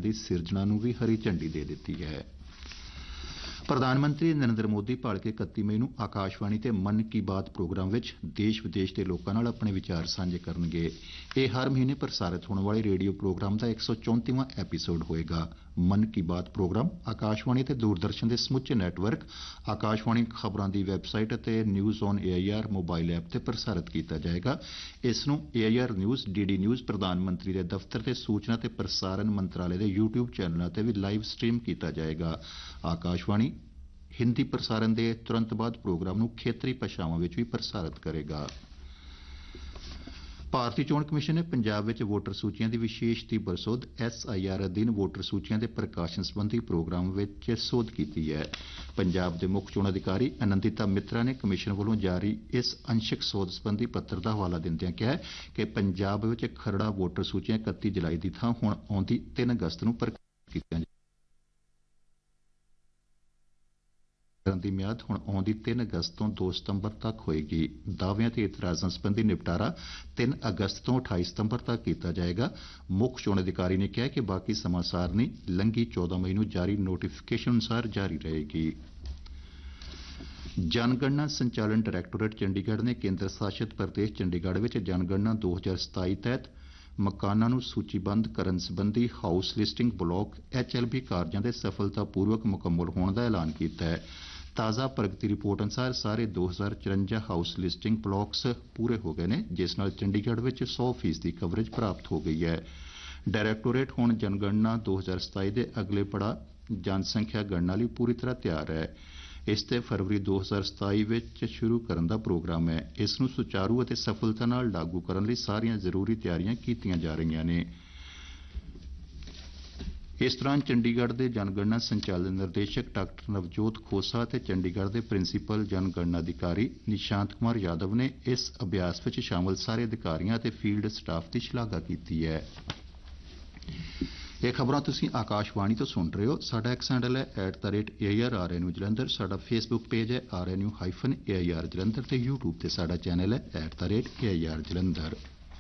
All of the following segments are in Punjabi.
ਦੀ ਸਿਰਜਣਾ ਨੂੰ ਵੀ ਹਰੀ ਝੰਡੀ ਦੇ ਦਿੱਤੀ ਹੈ। ਪ੍ਰਧਾਨ ਮੰਤਰੀ ਨਰਿੰਦਰ ਮੋਦੀ ਭਲਕੇ 31 ਮਈ ਨੂੰ ਆਕਾਸ਼ਵਾਣੀ ਤੇ ਮਨ ਕੀ ਬਾਤ ਪ੍ਰੋਗਰਾਮ ਵਿੱਚ ਦੇਸ਼ ਵਿਦੇਸ਼ ਦੇ ਲੋਕਾਂ ਨਾਲ ਆਪਣੇ ਵਿਚਾਰ ਸਾਂਝੇ ਕਰਨਗੇ। ਇਹ ਹਰ ਮਹੀਨੇ ਪ੍ਰਸਾਰਿਤ ਹੋਣ ਵਾਲੇ ਰੇਡੀਓ ਪ੍ਰੋਗਰਾਮ ਦਾ 134ਵਾਂ ਐਪੀਸੋਡ ਹੋਏਗਾ। ਮਨ ਕੀ ਬਾਤ ਪ੍ਰੋਗਰਾਮ ਆਕਾਸ਼ਵਾਣੀ ਤੇ ਦੂਰਦਰਸ਼ਨ ਦੇ ਸਮੁੱਚੇ ਨੈਟਵਰਕ, ਆਕਾਸ਼ਵਾਣੀ ਖਬਰਾਂ ਦੀ ਵੈਬਸਾਈਟ ਅਤੇ news on AIR mobile app ਤੇ ਪ੍ਰਸਾਰਿਤ ਕੀਤਾ ਜਾਏਗਾ। ਇਸ ਨੂੰ AIR ਨਿਊਜ਼, DD ਨਿਊਜ਼, ਪ੍ਰਧਾਨ ਮੰਤਰੀ ਦੇ ਦਫ਼ਤਰ ਤੇ ਸੂਚਨਾ ਤੇ ਪ੍ਰਸਾਰਣ ਮੰਤਰਾਲੇ ਦੇ YouTube ਚੈਨਲਾਂ ਤੇ ਵੀ ਲਾਈਵ ਸਟ੍ਰੀਮ ਕੀਤਾ ਜਾਏਗਾ। ਆਕਾਸ਼ਵਾਣੀ ਹਿੰਦੀ ਪ੍ਰਸਾਰਣ ਦੇ ਤੁਰੰਤ ਬਾਅਦ ਪ੍ਰੋਗਰਾਮ ਨੂੰ ਖੇਤਰੀ ਭਾਸ਼ਾਵਾਂ ਵਿੱਚ ਵੀ ਪ੍ਰਸਾਰਿਤ ਕਰੇਗਾ। ਭਾਰਤੀ ਚੋਣ ਕਮਿਸ਼ਨ ਨੇ ਪੰਜਾਬ ਵਿੱਚ ਵੋਟਰ ਸੂਚੀਆਂ ਦੀ ਵਿਸ਼ੇਸ਼ ਤੀਬਰ ਸੋਧ SIR ਅਧੀਨ ਵੋਟਰ ਸੂਚੀਆਂ ਦੇ ਪ੍ਰਕਾਸ਼ਨ ਸੰਬੰਧੀ ਪ੍ਰੋਗਰਾਮ ਵਿੱਚ ਸੋਧ ਕੀਤੀ ਹੈ। ਪੰਜਾਬ ਦੇ ਮੁੱਖ ਚੋਣ ਅਧਿਕਾਰੀ ਅਨੰਦਿਤਾ ਮਿੱਤਰਾ ਨੇ ਕਮਿਸ਼ਨ ਵੱਲੋਂ ਜਾਰੀ ਇਸ ਅੰਸ਼ਕ ਸੋਧ ਸੰਬੰਧੀ ਪੱਤਰ ਦਾ ਹਵਾਲਾ ਦਿੰਦਿਆਂ ਕਿਹਾ ਕਿ ਪੰਜਾਬ ਵਿੱਚ ਖਰੜਾ ਵੋਟਰ ਸੂਚੀਆਂ 31 ਜੁਲਾਈ ਦੀ ਥਾਂ ਹੁਣ ਆਉਂਦੀ 3 ਅਗਸਤ ਨੂੰ ਪ੍ਰਕਾਸ਼ਿਤ ਕੀਤੀਆਂ ਕਰਨ ਦੀ ਮਿਆਦ ਹੁਣ ਆਉਂਦੀ 3 ਅਗਸਤ ਤੋਂ 2 ਸਤੰਬਰ ਤੱਕ ਹੋਏਗੀ। ਦਾਅਵਿਆਂ ਤੇ ਇਤਰਾਜ਼ਾਂ ਸੰਬੰਧੀ ਨਿਪਟਾਰਾ 3 ਅਗਸਤ ਤੋਂ 28 ਸਤੰਬਰ ਤੱਕ ਕੀਤਾ ਜਾਏਗਾ। ਮੁੱਖ ਚੋਣ ਅਧਿਕਾਰੀ ਨੇ ਕਿਹਾ ਕਿ ਬਾਕੀ ਸਮਾਂ ਸਾਰਣੀ ਲੰਘੀ 14 ਮਈ ਨੂੰ ਜਾਰੀ ਨੋਟੀਫਿਕੇਸ਼ਨ ਅਨੁਸਾਰ ਜਾਰੀ ਰਹੇਗੀ। ਜਨਗਣਨਾ ਸੰਚਾਲਨ ਡਾਇਰੈਕਟੋਰੇਟ ਚੰਡੀਗੜ੍ਹ ਨੇ ਕੇਂਦਰ ਸ਼ਾਸਿਤ ਪ੍ਰਦੇਸ਼ ਚੰਡੀਗੜ੍ਹ ਵਿੱਚ ਜਨਗਣਨਾ 2027 ਤਹਿਤ ਮਕਾਨਾਂ ਨੂੰ ਸੂਚੀਬੱਧ ਕਰਨ ਸੰਬੰਧੀ ਹਾਊਸ ਲਿਸਟਿੰਗ ਬਲਾਕ HLB ਕਾਰਜਾਂ ਦੇ ਸਫਲਤਾਪੂਰਵਕ ਮੁਕੰਮਲ ਹੋਣ ਦਾ ਐਲਾਨ ਕੀਤਾ ਹੈ। ਤਾਜ਼ਾ ਪ੍ਰਗਤੀ ਰਿਪੋਰਟ ਅਨੁਸਾਰ ਸਾਰੇ 2054 ਹਾਊਸ ਲਿਸਟਿੰਗ ਬਲਾਕਸ ਪੂਰੇ ਹੋ ਗਏ ਨੇ, ਜਿਸ ਨਾਲ ਚੰਡੀਗੜ੍ਹ ਵਿੱਚ 100% ਕਵਰੇਜ ਪ੍ਰਾਪਤ ਹੋ ਗਈ ਹੈ। ਡਾਇਰੈਕਟੋਰੇਟ ਹੁਣ ਜਨਗਣਨਾ 2027 ਦੇ ਅਗਲੇ ਪੜਾਅ ਜਨਸੰਖਿਆ ਗਣਨਾ ਲਈ ਪੂਰੀ ਤਰ੍ਹਾਂ ਤਿਆਰ ਹੈ। ਇਸ ਤੇ ਫਰਵਰੀ 2027 ਵਿੱਚ ਸ਼ੁਰੂ ਕਰਨ ਦਾ ਪ੍ਰੋਗਰਾਮ ਹੈ। ਇਸ ਨੂੰ ਸੁਚਾਰੂ ਅਤੇ ਸਫਲਤਾ ਨਾਲ ਲਾਗੂ ਕਰਨ ਲਈ ਸਾਰੀਆਂ ਜ਼ਰੂਰੀ ਤਿਆਰੀਆਂ ਕੀਤੀਆਂ ਜਾ ਰਹੀਆਂ ਨੇ। ਇਸ ਦੌਰਾਨ ਚੰਡੀਗੜ੍ਹ ਦੇ ਜਨਗਣਨਾ ਸੰਚਾਲਨ ਨਿਰਦੇਸ਼ਕ ਡਾਕਟਰ ਨਵਜੋਤ ਖੋਸਾ ਅਤੇ ਚੰਡੀਗੜ੍ਹ ਦੇ ਪ੍ਰਿੰਸੀਪਲ ਜਨਗਣਨਾ ਅਧਿਕਾਰੀ ਨਿਸ਼ਾਂਤ ਕੁਮਾਰ ਯਾਦਵ ਨੇ ਇਸ ਅਭਿਆਸ ਵਿੱਚ ਸ਼ਾਮਲ ਸਾਰੇ ਅਧਿਕਾਰੀਆਂ ਅਤੇ ਫੀਲਡ ਸਟਾਫ ਦੀ ਸ਼ਲਾਘਾ ਕੀਤੀ ਹੈ। ਇਹ ਖਬਰਾਂ ਤੁਸੀਂ ਆਕਾਸ਼ਵਾਣੀ ਤੋਂ ਸੁਣ ਰਹੇ ਹੋ। ਸਾਡਾ ਐਕਸ ਹੈਂਡਲ ਹੈ @AIRRNU ਜਲੰਧਰ। ਸਾਡਾ ਫੇਸਬੁੱਕ ਪੇਜ ਹੈ RNU-AIR ਜਲੰਧਰ ਤੇ YouTube ਤੇ ਸਾਡਾ ਚੈਨਲ ਹੈ @AIR ਜਲੰਧਰ।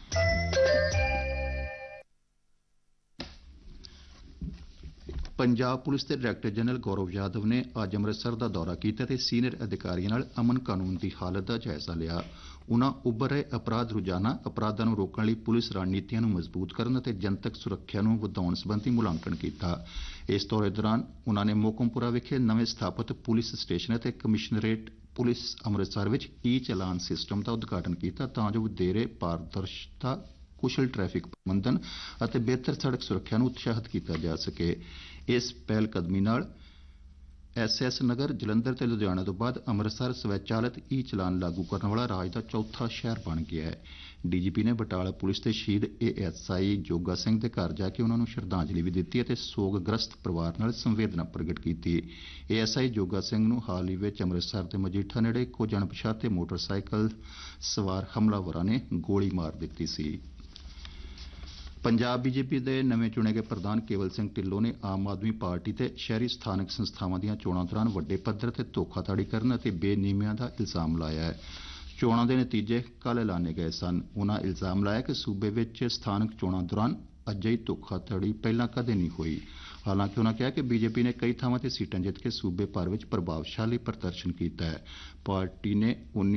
ਪੰਜਾਬ ਪੁਲਿਸ ਦੇ ਡਾਇਰੈਕਟਰ ਜਨਰਲ ਗੌਰਵ ਯਾਦਵ ਨੇ ਅੱਜ ਅੰਮ੍ਰਿਤਸਰ ਦਾ ਦੌਰਾ ਕੀਤਾ ਤੇ ਸੀਨੀਅਰ ਅਧਿਕਾਰੀਆਂ ਨਾਲ ਅਮਨ ਕਾਨੂੰਨ ਦੀ ਹਾਲਤ ਦਾ ਜਾਇਜ਼ਾ ਲਿਆ। ਉਨ੍ਹਾਂ ਉੱਭਰ ਰਹੇ ਅਪਰਾਧ ਰੋਜ਼ਾਨਾ ਅਪਰਾਧਾਂ ਨੂੰ ਰੋਕਣ ਲਈ ਪੁਲਿਸ ਰਣਨੀਤੀਆਂ ਨੂੰ ਮਜ਼ਬੂਤ ਕਰਨ ਅਤੇ ਜਨਤਕ ਸੁਰੱਖਿਆ ਨੂੰ ਵਧਾਉਣ ਸੰਬੰਧੀ ਮੁਲਾਂਕਣ ਕੀਤਾ। ਇਸ ਦੌਰੇ ਦੌਰਾਨ ਉਨ੍ਹਾਂ ਨੇ ਮੋਕਮਪੁਰਾ ਵਿਖੇ ਨਵੇਂ ਸਥਾਪਿਤ ਪੁਲਿਸ ਸਟੇਸ਼ਨ ਅਤੇ ਕਮਿਸ਼ਨਰੇਟ ਪੁਲਿਸ ਅੰਮ੍ਰਿਤਸਰ ਵਿੱਚ ਚਲਾਨ ਸਿਸਟਮ ਦਾ ਉਦਘਾਟਨ ਕੀਤਾ ਤਾਂ ਜੋ ਵਧੇਰੇ ਪਾਰਦਰਸ਼ਤਾ, ਕੁਸ਼ਲ ਟ੍ਰੈਫਿਕ ਪ੍ਰਬੰਧਨ ਅਤੇ ਬਿਹਤਰ ਸੜਕ ਸੁਰੱਖਿਆ ਨੂੰ ਉਤਸ਼ਾਹਿਤ ਕੀਤਾ ਜਾ ਸਕੇ। ਇਸ ਪਹਿਲ ਕਦਮੀ ਨਾਲ SS ਨਗਰ, ਜਲੰਧਰ ਤੇ ਲੁਧਿਆਣਾ ਤੋਂ ਬਾਅਦ ਅੰਮ੍ਰਿਤਸਰ ਸਵੈਚਾਲਿਤ ਚਲਾਨ ਲਾਗੂ ਕਰਨ ਵਾਲਾ ਰਾਜ ਦਾ ਚੌਥਾ ਸ਼ਹਿਰ ਬਣ ਗਿਆ ਹੈ। DGP ਨੇ ਬਟਾਲਾ ਪੁਲਿਸ ਦੇ ਸ਼ਹੀਦ ASI ਜੋਗਾ ਸਿੰਘ ਦੇ ਘਰ ਜਾ ਕੇ ਉਹਨਾਂ ਨੂੰ ਸ਼ਰਧਾਂਜਲੀ ਵੀ ਦਿੱਤੀ ਅਤੇ ਸੋਗਗ੍ਰਸਤ ਪਰਿਵਾਰ ਨਾਲ ਸੰਵੇਦਨਾ ਪ੍ਰਗਟ ਕੀਤੀ। ASI ਜੋਗਾ ਸਿੰਘ ਨੂੰ ਹਾਲ ਹੀ ਵਿੱਚ ਅੰਮ੍ਰਿਤਸਰ ਦੇ ਮਜੀਠਾ ਨੇੜੇ ਇੱਕੋ ਅਣਪਛਾਤੇ ਮੋਟਰਸਾਈਕਲ ਸਵਾਰ ਹਮਲਾਵਰਾਂ ਨੇ ਗੋਲੀ ਮਾਰ ਦਿੱਤੀ ਸੀ। ਪੰਜਾਬ BJP ਦੇ ਨਵੇਂ ਚੁਣੇ ਗਏ ਪ੍ਰਧਾਨ ਕੇਵਲ ਸਿੰਘ ਢਿੱਲੋਂ ਨੇ ਆਮ ਆਦਮੀ ਪਾਰਟੀ ਤੇ ਸ਼ਹਿਰੀ ਸਥਾਨਕ ਸੰਸਥਾਵਾਂ ਦੀਆਂ ਚੋਣਾਂ ਦੌਰਾਨ ਵੱਡੇ ਪੱਧਰ ਤੇ ਧੋਖਾਧੜੀ ਕਰਨ ਅਤੇ ਬੇਨੀਮੀਆਂ ਦਾ ਇਲਜ਼ਾਮ ਲਾਇਆ ਹੈ। ਚੋਣਾਂ ਦੇ ਨਤੀਜੇ ਕੱਲ੍ਹ ਐਲਾਨੇ ਗਏ ਸਨ। ਉਨ੍ਹਾਂ ਇਲਜ਼ਾਮ ਲਾਇਆ ਕਿ ਸੂਬੇ ਵਿੱਚ ਸਥਾਨਕ ਚੋਣਾਂ ਦੌਰਾਨ ਅਜਿਹੀ ਧੋਖਾਧੜੀ ਪਹਿਲਾਂ ਕਦੇ ਨਹੀਂ ਹੋਈ। ਹਾਲਾਂਕਿ ਉਨ੍ਹਾਂ ਕਿਹਾ ਕਿ BJP ਨੇ ਕਈ ਥਾਵਾਂ ਤੇ ਸੀਟਾਂ ਜਿੱਤ ਕੇ ਸੂਬੇ ਭਰ ਵਿੱਚ ਪ੍ਰਭਾਵਸ਼ਾਲੀ ਪ੍ਰਦਰਸ਼ਨ ਕੀਤਾ ਹੈ। ਪਾਰਟੀ ਨੇ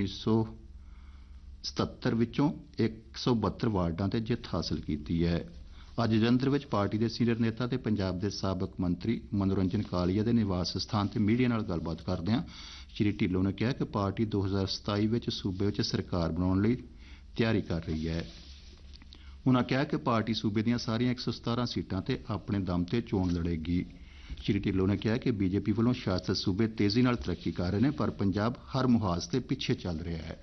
1977 ਵਿੱਚੋਂ 172 ਵਾਰਡਾਂ ਤੇ ਜਿੱਤ ਹਾਸਲ ਕੀਤੀ ਹੈ। ਅੱਜ ਜਲੰਧਰ ਵਿੱਚ ਪਾਰਟੀ ਦੇ ਸੀਨੀਅਰ ਨੇਤਾ ਤੇ ਪੰਜਾਬ ਦੇ ਸਾਬਕ ਮੰਤਰੀ ਮਨੋਰੰਜਨ ਕਾਲੀਆ ਦੇ ਨਿਵਾਸ ਸਥਾਨ ਤੇ ਮੀਡੀਆ ਨਾਲ ਗੱਲਬਾਤ ਕਰਦਿਆਂ ਸ਼੍ਰੀ ਢਿੱਲੋਂ ਨੇ ਕਿਹਾ ਕਿ ਪਾਰਟੀ 2027 ਵਿੱਚ ਸੂਬੇ ਵਿੱਚ ਸਰਕਾਰ ਬਣਾਉਣ ਲਈ ਤਿਆਰੀ ਕਰ ਰਹੀ ਹੈ। ਉਨ੍ਹਾਂ ਕਿਹਾ ਕਿ ਪਾਰਟੀ ਸੂਬੇ ਦੀਆਂ ਸਾਰੀਆਂ 117 ਸੀਟਾਂ ਤੇ ਆਪਣੇ ਦਮ ਤੇ ਚੋਣ ਲੜੇਗੀ। ਸ਼੍ਰੀ ਢਿੱਲੋਂ ਨੇ ਕਿਹਾ ਕਿ BJP ਵੱਲੋਂ ਸ਼ਾਸਤ ਸੂਬੇ ਤੇਜ਼ੀ ਨਾਲ ਤਰੱਕੀ ਕਰ ਰਹੇ ਨੇ, ਪਰ ਪੰਜਾਬ ਹਰ ਮੁਹਾਜ਼ ਤੇ ਪਿੱਛੇ ਚੱਲ ਰਿਹਾ ਹੈ।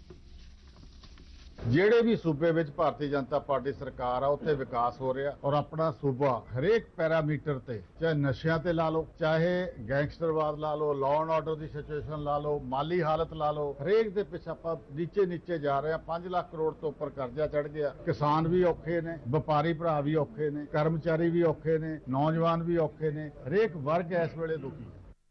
ਜਿਹੜੇ ਵੀ ਸੂਬੇ ਵਿੱਚ ਭਾਰਤੀ ਜਨਤਾ ਪਾਰਟੀ ਸਰਕਾਰ ਆ ਉੱਥੇ ਵਿਕਾਸ ਹੋ ਰਿਹਾ ਔਰ ਆਪਣਾ ਸੂਬਾ ਹਰੇਕ ਪੈਰਾਮੀਟਰ ਤੇ, ਚਾਹੇ ਨਸ਼ਿਆਂ ਤੇ ਲਾ ਲਓ, ਚਾਹੇ ਗੈਂਗਸਟਰਵਾਦ ਲਾ ਲਓ, law and order the situation ਲਾ ਲਓ, ਮਾਲੀ ਹਾਲਤ ਲਾ ਲਓ, ਹਰੇਕ ਦੇ ਪਿੱਛੇ ਆਪਾਂ ਨੀਚੇ ਜਾ ਰਹੇ ਆ। 5 ਲੱਖ ਕਰੋੜ ਤੋਂ ਉੱਪਰ ਕਰਜ਼ਾ ਚੜ ਗਿਆ। ਕਿਸਾਨ ਵੀ ਔਖੇ ਨੇ, ਵਪਾਰੀ ਭਰਾ ਵੀ ਔਖੇ ਨੇ, ਕਰਮਚਾਰੀ ਵੀ ਔਖੇ ਨੇ, ਨੌਜਵਾਨ ਵੀ ਔਖੇ ਨੇ, ਹਰੇਕ ਵਰਗ ਇਸ ਵੇਲੇ ਦੁਖੀ ਹੈ।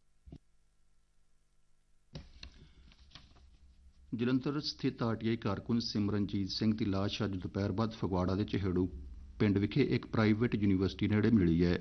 ਜਲੰਧਰ ਸਥਿਤ RTI ਕਾਰਕੁਨ ਸਿਮਰਨਜੀਤ ਸਿੰਘ ਦੀ ਲਾਸ਼ ਅੱਜ ਦੁਪਹਿਰ ਬਾਅਦ ਫਗਵਾੜਾ ਦੇ ਚਹੇੜੂ ਪਿੰਡ ਵਿਖੇ ਇੱਕ ਪ੍ਰਾਈਵੇਟ ਯੂਨੀਵਰਸਿਟੀ ਨੇੜੇ ਮਿਲੀ ਹੈ।